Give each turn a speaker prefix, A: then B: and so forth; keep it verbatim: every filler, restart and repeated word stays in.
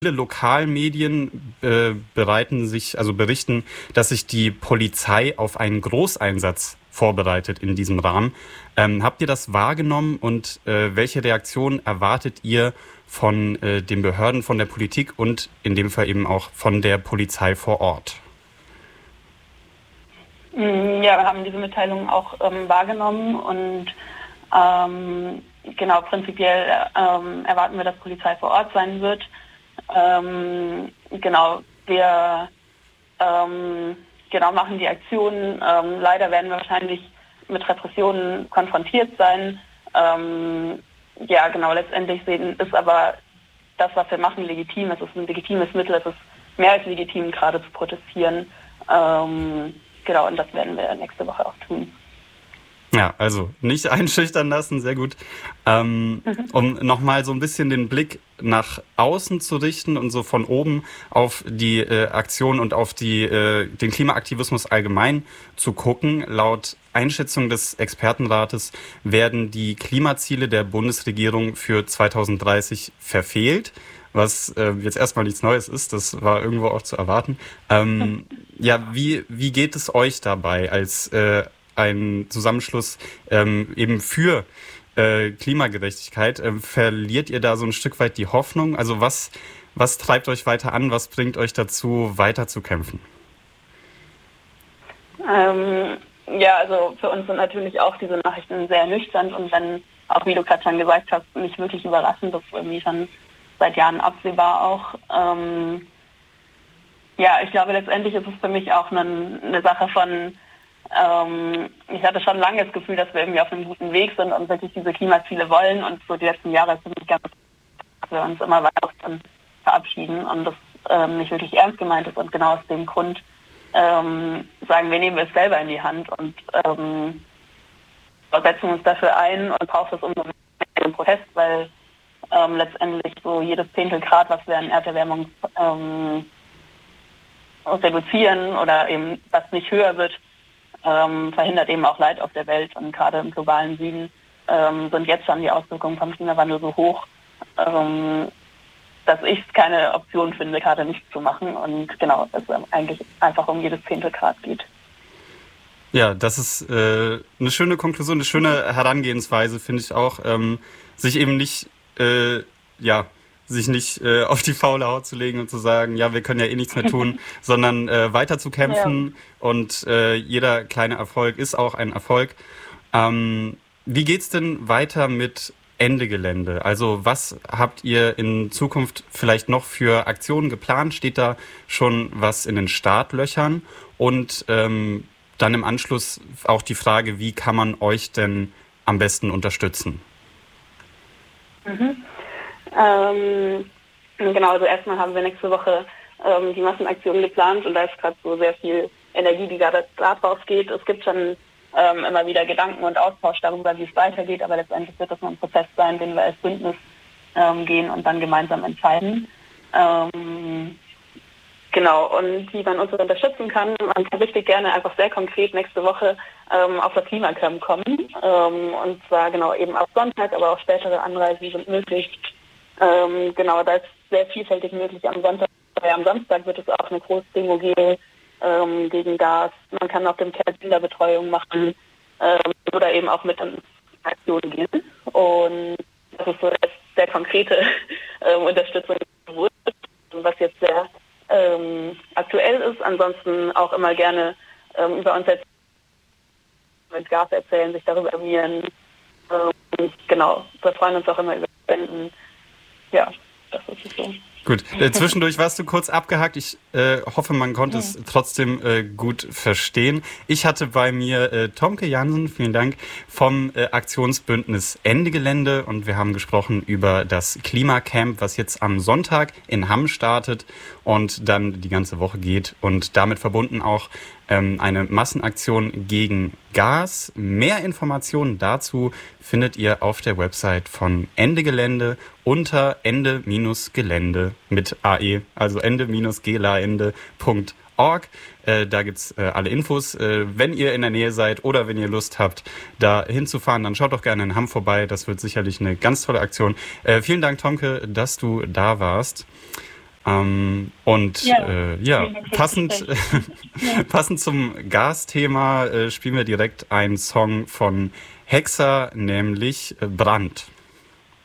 A: Viele Lokalmedien äh, bereiten sich, also berichten, dass sich die Polizei auf einen Großeinsatz vorbereitet in diesem Rahmen. Ähm, habt ihr das wahrgenommen und äh, welche Reaktion erwartet ihr von äh, den Behörden, von der Politik und in dem Fall eben auch von der Polizei vor Ort?
B: Ja, wir haben diese Mitteilung auch ähm, wahrgenommen und ähm, genau, prinzipiell ähm, erwarten wir, dass Polizei vor Ort sein wird. Ähm, genau, wir ähm, genau machen die Aktionen. Ähm, leider werden wir wahrscheinlich mit Repressionen konfrontiert sein. Ähm, ja, genau, letztendlich sehen, ist aber das, was wir machen, legitim. Es ist ein legitimes Mittel. Es ist mehr als legitim, gerade zu protestieren. Ähm, genau, und das werden wir nächste Woche auch tun.
A: Ja, also nicht einschüchtern lassen, sehr gut. Ähm, mhm. Um nochmal so ein bisschen den Blick nach außen zu richten und so von oben auf die äh, Aktion und auf die, äh, den Klimaaktivismus allgemein zu gucken. Laut Einschätzung des Expertenrates werden die Klimaziele der Bundesregierung für zweitausenddreißig verfehlt, was äh, jetzt erstmal nichts Neues ist, das war irgendwo auch zu erwarten. Ähm, ja, wie, wie geht es euch dabei als äh, ein Zusammenschluss ähm, eben für äh, Klimagerechtigkeit? Ähm, verliert ihr da so ein Stück weit die Hoffnung? Also was, was treibt euch weiter an? Was bringt euch dazu, weiter zu kämpfen?
B: Ähm, ja, also für uns sind natürlich auch diese Nachrichten sehr ernüchternd und wenn, auch wie du gerade schon gesagt hast, nicht wirklich überraschend, das ist irgendwie schon seit Jahren absehbar auch. Ähm, ja, ich glaube, letztendlich ist es für mich auch eine, eine Sache von Ähm, ich hatte schon lange das Gefühl, dass wir irgendwie auf einem guten Weg sind und wirklich diese Klimaziele wollen und so die letzten Jahre ist es ganz, dass wir uns immer weiter verabschieden und das ähm, nicht wirklich ernst gemeint ist und genau aus dem Grund ähm, sagen wir, nehmen es selber in die Hand und ähm, setzen uns dafür ein und brauchen es umso mehr im Protest, weil ähm, letztendlich so jedes Zehntel Grad, was wir an Erderwärmung ähm, reduzieren oder eben was nicht höher wird, Ähm, verhindert eben auch Leid auf der Welt und gerade im globalen Süden ähm, sind jetzt schon die Auswirkungen vom Klimawandel so hoch, ähm, dass ich keine Option finde, gerade nichts zu machen und genau, es eigentlich einfach um jedes Zehntel Grad geht.
A: Ja, das ist äh, eine schöne Konklusion, eine schöne Herangehensweise, finde ich auch, ähm, sich eben nicht, äh, ja, sich nicht äh, auf die faule Haut zu legen und zu sagen, ja, wir können ja eh nichts mehr tun, sondern äh, weiter zu kämpfen ja. Und äh, jeder kleine Erfolg ist auch ein Erfolg. Ähm, wie geht's denn weiter mit Ende Gelände? Also was habt ihr in Zukunft vielleicht noch für Aktionen geplant? Steht da schon was in den Startlöchern? Und ähm, dann im Anschluss auch die Frage, wie kann man euch denn am besten unterstützen?
B: Mhm. Ähm, genau, also erstmal haben wir nächste Woche ähm, die Massenaktion geplant und da ist gerade so sehr viel Energie, die gerade da drauf geht. Es gibt schon ähm, immer wieder Gedanken und Austausch darüber, wie es weitergeht, aber letztendlich wird das nur ein Prozess sein, den wir als Bündnis ähm, gehen und dann gemeinsam entscheiden. Ähm, genau, und wie man uns unterstützen kann, man kann richtig gerne einfach sehr konkret nächste Woche ähm, auf das Klimacamp kommen. Ähm, und zwar genau eben ab Sonntag, aber auch spätere Anreisen sind möglich. Ähm, genau, da ist sehr vielfältig möglich am Sonntag. Am Samstag wird es auch eine große Demo geben ähm, gegen Gas. Man kann auf dem Camp Kinderbetreuung machen ähm, oder eben auch mit in Aktionen gehen. Und das ist so eine sehr konkrete ähm, Unterstützung, was jetzt sehr ähm, aktuell ist. Ansonsten auch immer gerne ähm, über uns selbst mit Gas erzählen, sich darüber informieren. Ähm, genau, wir freuen uns auch immer über Spenden. Ja, das ist so.
A: Gut, äh, zwischendurch warst du kurz abgehakt. Ich äh, hoffe, man konnte es trotzdem äh, gut verstehen. Ich hatte bei mir äh, Tomke Jansen, vielen Dank, vom äh, Aktionsbündnis Ende Gelände und wir haben gesprochen über das Klimacamp, was jetzt am Sonntag in Hamm startet und dann die ganze Woche geht und damit verbunden auch ähm, eine Massenaktion gegen Gas. Mehr Informationen dazu findet ihr auf der Website von Ende Gelände unter Ende-Gelände mit A E, also ende-gelände punkt org. Äh, da gibt's äh, alle Infos. Äh, wenn ihr in der Nähe seid oder wenn ihr Lust habt, da hinzufahren, dann schaut doch gerne in Hamm vorbei. Das wird sicherlich eine ganz tolle Aktion. Äh, vielen Dank, Tomke, dass du da warst. Ähm, und
B: Ja,
A: äh, ja,
B: vielen Dank fürs
A: passend,
B: Gespräch.
A: passend zum Gasthema äh, spielen wir direkt einen Song von Hexer, nämlich äh, Brand.